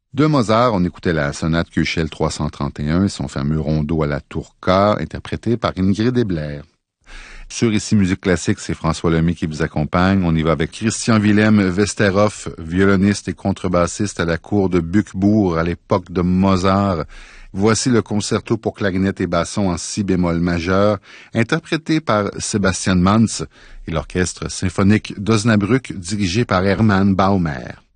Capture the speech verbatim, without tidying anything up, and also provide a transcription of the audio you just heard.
De Mozart, on écoutait la sonate Köchel trois cent trente et un et son fameux rondo à la tourka, interprété par Ingrid Ebler. Sur Ici Musique Classique, c'est François Lemay qui vous accompagne. On y va avec Christian Wilhelm Westerhoff, violoniste et contrebassiste à la cour de Buchbourg à l'époque de Mozart. Voici le concerto pour clarinette et basson en si bémol majeur, interprété par Sebastian Manz et l'orchestre symphonique d'Osnabrück dirigé par Hermann Baumer.